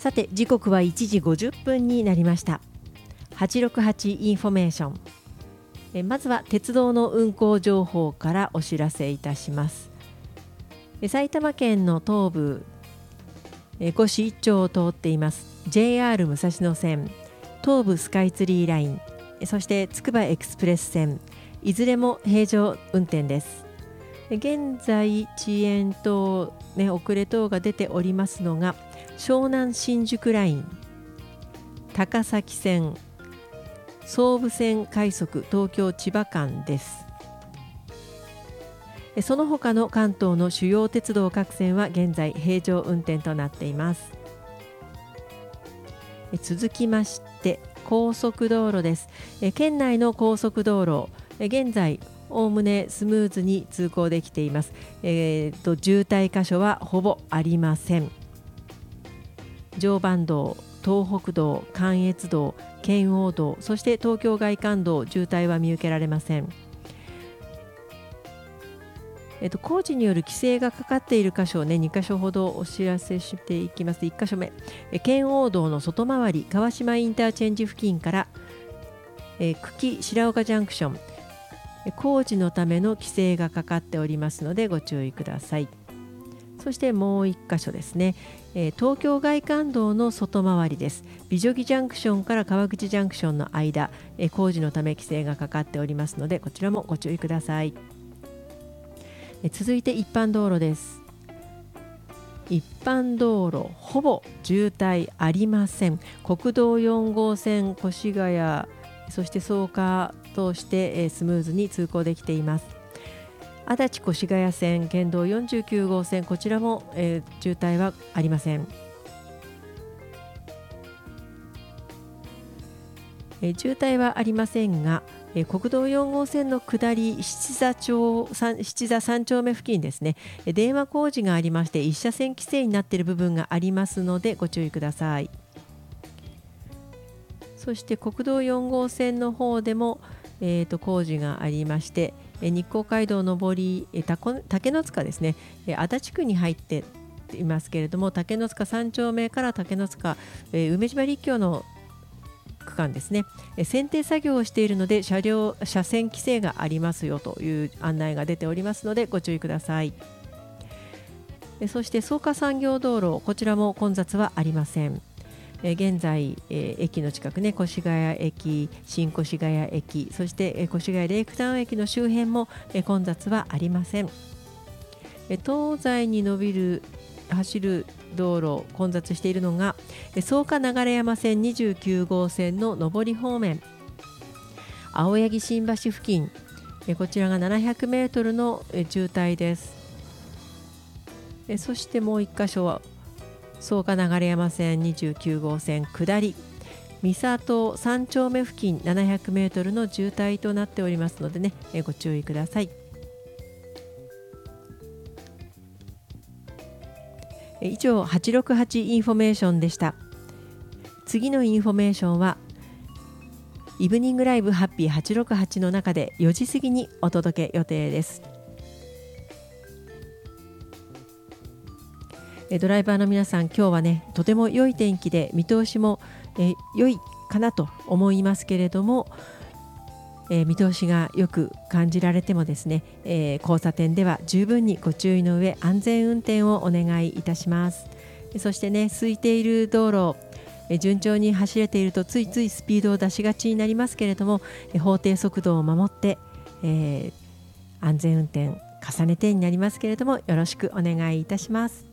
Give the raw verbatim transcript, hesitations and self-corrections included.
さて時刻はいちじごじゅっぷんになりました。はちろくはちインフォメーション。えまずは鉄道の運行情報からお知らせいたします。え埼玉県の東部え五市一町を通っています ジェイアール 武蔵野線、東武スカイツリーライン、そしてつくばエクスプレス線、いずれも平常運転です。現在遅延等、ね、遅れ等が出ておりますのが湘南新宿ライン、高崎線、総武線快速東京千葉間です。その他の関東の主要鉄道各線は現在平常運転となっています。続きまして高速道路です。県内の高速道路、現在おおむねスムーズに通行できています。えー、と渋滞箇所はほぼありません。常磐道、東北道、関越道、圏央道、そして東京外環道、渋滞は見受けられません。えっと、工事による規制がかかっている箇所を、ね、にかしょほどお知らせしていきます。いっかしょめ、え圏央道の外回り川島インターチェンジ付近からえ久喜白岡ジャンクション、工事のための規制がかかっておりますのでご注意ください。そしてもういっかしょですね、えー、東京外環道の外回りです。美女木ジャンクションから川口ジャンクションの間、えー、工事のため規制がかかっておりますのでこちらもご注意ください。えー、続いて一般道路です。一般道路ほぼ渋滞ありません。国道よん号線越谷、そして草加通して、えー、スムーズに通行できています。足立越谷線、県道よんじゅうきゅう号線、こちらも、えー、渋滞はありません。えー、渋滞はありませんが、えー、国道よん号線の下り七座町七座さん丁目付近ですね、えー、電話工事がありまして一車線規制になっている部分がありますのでご注意ください。そして国道よん号線の方でも、えー、と工事がありまして、日光街道上り竹の塚ですね、足立区に入っていますけれども、竹の塚さん丁目から竹の塚、梅島立教の区間ですね、剪定作業をしているので車両車線規制がありますよという案内が出ておりますのでご注意ください。そして草加産業道路、こちらも混雑はありません。現在、えー、駅の近くね、越谷駅、新越谷駅、そして、えー、越谷レイクタウン駅の周辺も、えー、混雑はありません。えー、東西に伸びる走る道路、混雑しているのが、えー、草加流山線にじゅうきゅう号線の上り方面、青柳新橋付近、えー、こちらがななひゃくメートルの、えー、渋滞です。えー、そしてもういっかしょは草加流山線にじゅうきゅう号線下り三郷さん丁目付近ななひゃくメートルの渋滞となっておりますのでね、えご注意ください。以上はちろくはちインフォメーションでした。次のインフォメーションはイブニングライブハッピーはちろくはちの中でよじ過ぎにお届け予定です。ドライバーの皆さん、今日はねとても良い天気で見通しも、えー、良いかなと思いますけれども、えー、見通しがよく感じられてもですね、えー、交差点では十分にご注意の上安全運転をお願いいたします。そしてね、空いている道路、えー、順調に走れているとついついスピードを出しがちになりますけれども、えー、法定速度を守って、えー、安全運転重ねてになりますけれどもよろしくお願いいたします。